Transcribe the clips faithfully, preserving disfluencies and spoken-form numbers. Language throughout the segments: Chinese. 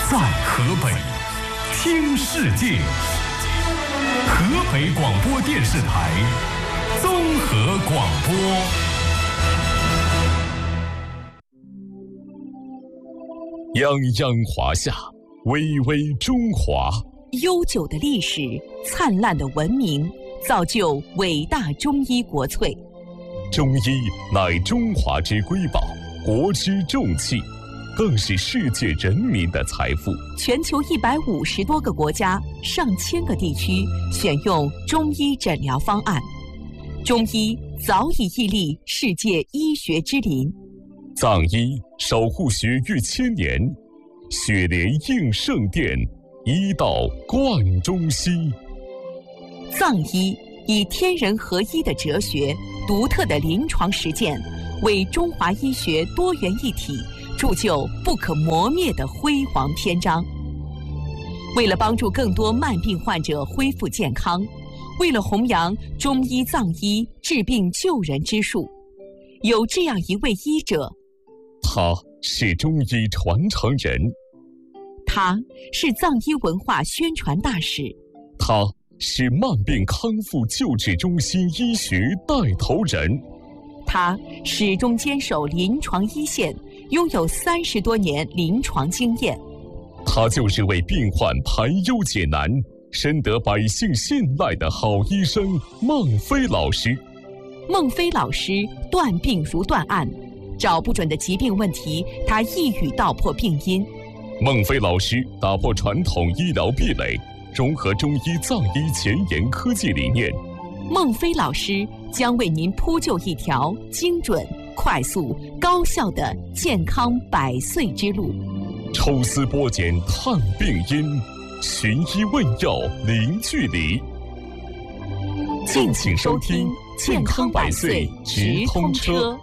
在河北，听世界。河北广播电视台综合广播。 泱泱华夏，巍巍中华。 悠久的历史，灿烂的文明，造就伟大中医国粹。 中医乃中华之瑰宝，国之重器，更是世界人民的财富。 全球一百五十多个国家、上千个地区选用中医诊疗方案，中医早已屹立世界医学之林。 藏医守护血域千年，血莲应圣殿，医道贯中西。 藏医以天人合一的哲学、独特的临床实践，为中华医学多元一体铸就不可磨灭的辉煌篇章。为了帮助更多慢病患者恢复健康，为了弘扬中医藏医治病救人之术，有这样一位医者， 他是中医传承人， 他是藏医文化宣传大使， 他是慢病康复救治中心医学带头人， 他始终坚守临床一线，拥有三十多年临床经验。 他就是为病患排忧解难、深得百姓信赖的好医生孟非老师。 孟非老师断病如断案，找不准的疾病问题，他一语道破病因。 孟非老师打破传统医疗壁垒，融合中医藏医前沿科技理念。 孟非老师将为您铺就一条精准、快速、高效的健康百岁之路。 抽丝剥茧探病因，寻医问药零距离。 敬请收听健康百岁直通车。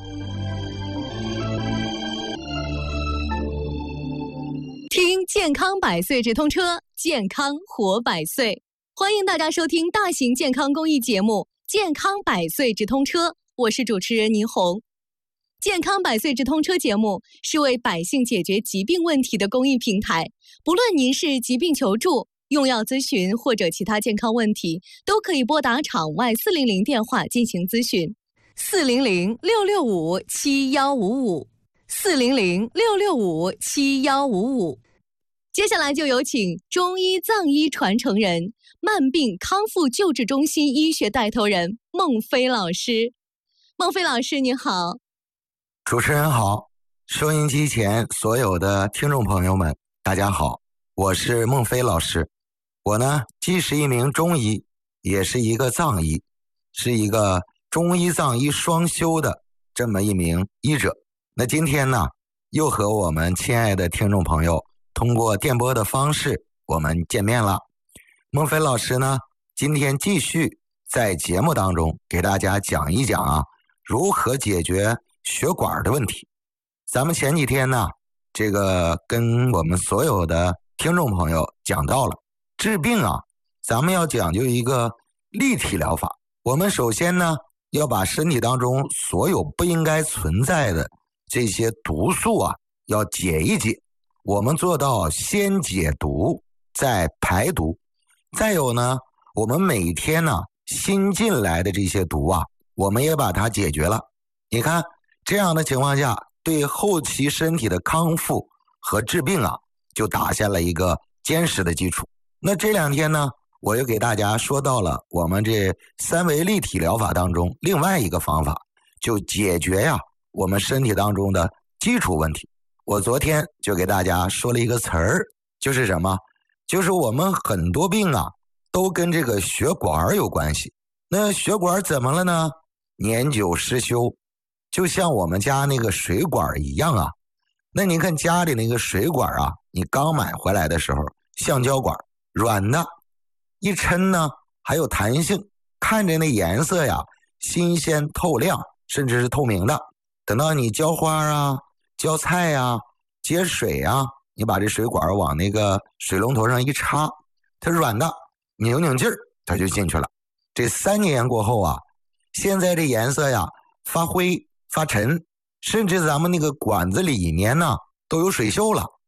听健康百岁直通车，健康活百岁。欢迎大家收听大型健康公益节目《健康百岁直通车》，我是主持人倪红。健康百岁直通车节目是为百姓解决疾病问题的公益平台，不论您是疾病求助、用药咨询或者其他健康问题，都可以拨打场外四零零电话进行咨询，四零零六六五七幺五五，四零零六六五七幺五五。接下来就有请中医藏医传承人、慢病康复救治中心医学带头人孟非老师。孟非老师您好。 主持人好，收音机前所有的听众朋友们大家好，我是孟非老师。我呢既是一名中医，也是一个藏医，是一个中医藏医双修的这么一名医者。那今天呢又和我们亲爱的听众朋友通过电波的方式我们见面了。孟非老师呢今天继续在节目当中给大家讲一讲啊如何解决血管的问题。咱们前几天呢这个跟我们所有的听众朋友讲到了治病啊，咱们要讲究一个立体疗法。我们首先呢要把身体当中所有不应该存在的这些毒素啊要解一解，我们做到先解毒再排毒。再有呢我们每天呢新进来的这些毒啊我们也把它解决了。你看这样的情况下，对后期身体的康复和治病啊就打下了一个坚实的基础。那这两天呢我又给大家说到了我们这三维立体疗法当中另外一个方法，就解决呀我们身体当中的基础问题。我昨天就给大家说了一个词儿，就是什么？就是我们很多病啊都跟这个血管有关系。那血管怎么了呢？年久失修，就像我们家那个水管一样啊。那你看家里那个水管啊，你刚买回来的时候橡胶管，软的，一抻呢还有弹性，看着那颜色呀新鲜透亮，甚至是透明的。等到你浇花啊浇菜啊接水啊，你把这水管往那个水龙头上一插，它软的，拧拧劲儿它就进去了。这三年过后啊，现在这颜色呀发灰发沉，甚至咱们那个管子里面呢都有水锈了。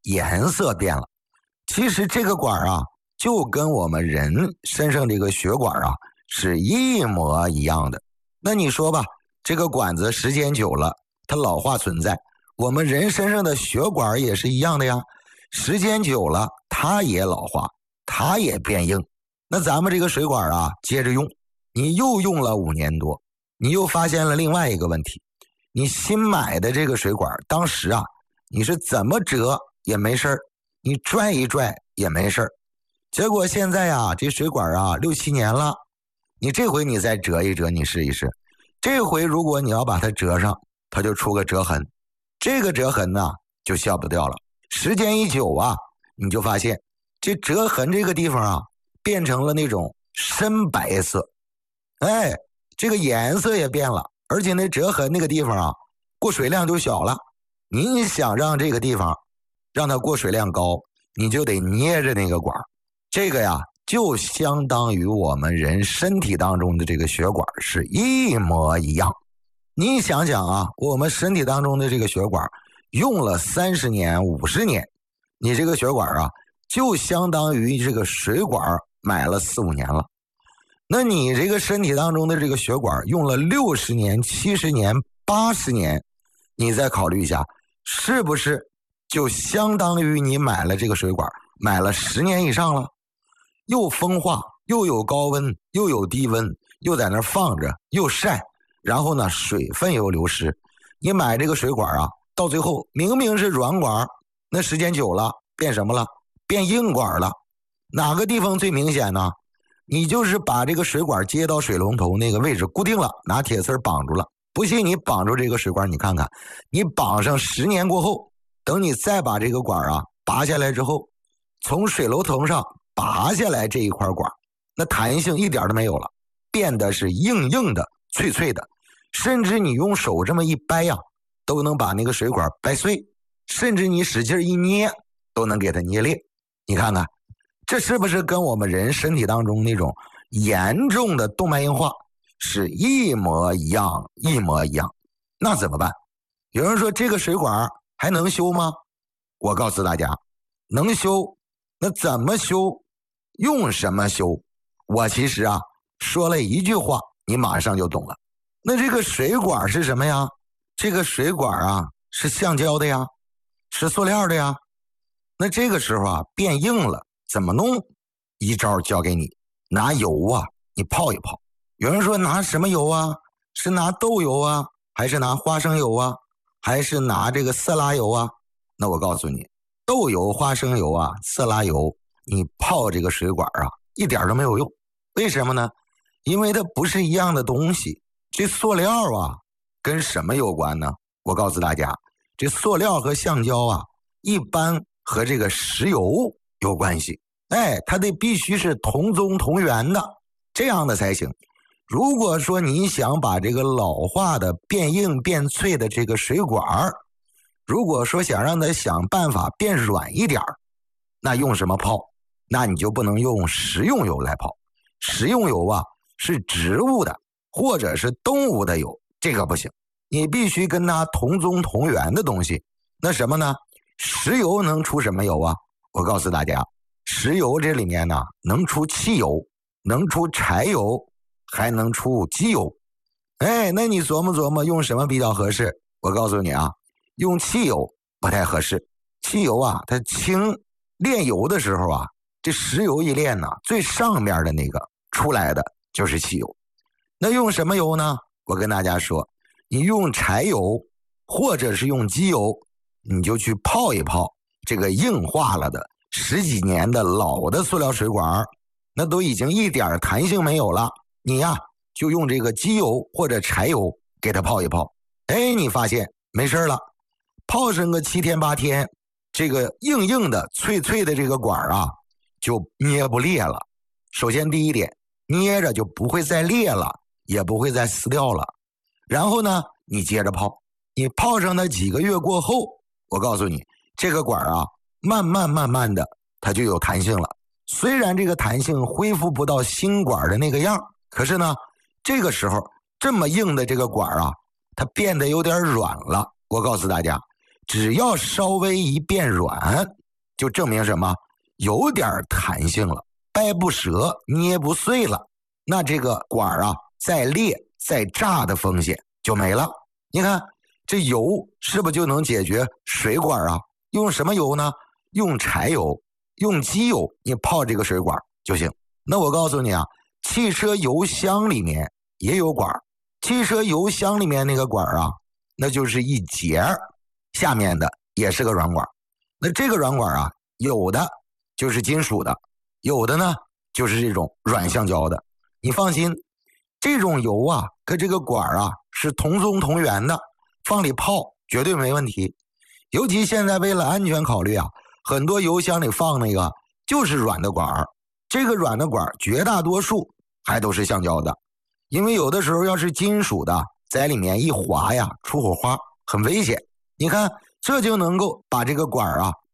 颜色变了。其实这个管啊，就跟我们人身上这个血管啊是一模一样的。那你说吧，这个管子时间久了，它老化存在，我们人身上的血管也是一样的呀。时间久了，它也老化，它也变硬。那咱们这个水管啊，接着用，你又用了五年多，你又发现了另外一个问题。你新买的这个水管，当时啊，你是怎么折也没事儿，你拽一拽也没事儿。结果现在啊，这水管啊六七年了，你这回你再折一折，你试一试。这回如果你要把它折上，它就出个折痕，这个折痕呢就消不掉了。时间一久啊，你就发现这折痕这个地方啊，变成了那种深白色，哎，这个颜色也变了，而且那折痕那个地方啊，过水量就小了。你想让这个地方让它过水量高，你就得捏着那个管，这个呀就相当于我们人身体当中的这个血管是一模一样。你想想啊，我们身体当中的这个血管用了三十年五十年，你这个血管啊就相当于这个水管买了四五年了。那你这个身体当中的这个血管用了六十年七十年八十年，你再考虑一下，是不是就相当于你买了这个水管买了十年以上了？又风化，又有高温，又有低温，又在那放着，又晒，然后呢水分又流失。你买这个水管啊，到最后明明是软管，那时间久了变什么了？变硬管了。哪个地方最明显呢？你就是把这个水管接到水龙头那个位置固定了，拿铁丝绑住了。不信你绑住这个水管，你看看，你绑上十年过后，等你再把这个管啊拔下来之后，从水龙头上拔下来这一块管，那弹性一点都没有了，变得是硬硬的脆脆的，甚至你用手这么一掰呀，都能把那个水管掰碎，甚至你使劲一捏都能给它捏裂。你看看这是不是跟我们人身体当中那种严重的动脉硬化是一模一样一模一样？那怎么办？有人说这个水管还能修吗？我告诉大家，能修。那怎么修？用什么修？我其实啊说了一句话，你马上就懂了。那这个水管是什么呀？这个水管啊是橡胶的呀，是塑料的呀。那这个时候啊变硬了，怎么弄？一招教给你，拿油啊你泡一泡。有人说拿什么油啊？是拿豆油啊，还是拿花生油啊，还是拿这个色拉油啊？那我告诉你，豆油、花生油啊、色拉油，你泡这个水管啊一点都没有用。为什么呢？因为它不是一样的东西。这塑料啊跟什么有关呢？我告诉大家，这塑料和橡胶啊一般和这个石油有关系。哎，它得必须是同宗同源的，这样的才行。如果说你想把这个老化的变硬变脆的这个水管，如果说想让它想办法变软一点，那用什么泡？那你就不能用食用油来泡。食用油啊是植物的或者是动物的油，这个不行，你必须跟它同宗同源的东西。那什么呢？石油能出什么油啊？我告诉大家，石油这里面呢能出汽油，能出柴油，还能出机油。哎，那你琢磨琢磨用什么比较合适？我告诉你啊，用汽油不太合适。汽油啊它轻，炼油的时候啊，这石油一炼呢，最上面的那个出来的就是汽油。那用什么油呢？我跟大家说，你用柴油或者是用机油，你就去泡一泡这个硬化了的十几年的老的塑料水管，那都已经一点弹性没有了。你呀就用这个机油或者柴油给它泡一泡，哎，你发现没事了，泡上个七天八天，这个硬硬的脆脆的这个管啊就捏不裂了。首先第一点，捏着就不会再裂了，也不会再撕掉了。然后呢你接着泡，你泡上它几个月过后，我告诉你，这个管啊慢慢慢慢的它就有弹性了。虽然这个弹性恢复不到新管的那个样，可是呢这个时候这么硬的这个管啊它变得有点软了。我告诉大家， 只要稍微一变软，就证明什么？有点弹性了，掰不折，捏不碎了。那这个管啊，再裂再炸的风险就没了。你看这油是不是就能解决水管啊？用什么油呢？用柴油，用机油，你泡这个水管就行。那我告诉你啊，汽车油箱里面也有管，汽车油箱里面那个管啊，那就是一节，下面的也是个软管。那这个软管啊，有的就是金属的，有的呢就是这种软橡胶的。你放心，这种油啊跟这个管啊是同宗同源的，放里泡绝对没问题。尤其现在为了安全考虑啊，很多油箱里放那个就是软的管，这个软的管绝大多数还都是橡胶的，因为有的时候要是金属的在里面一滑呀，出火花很危险。你看这就能够把这个管啊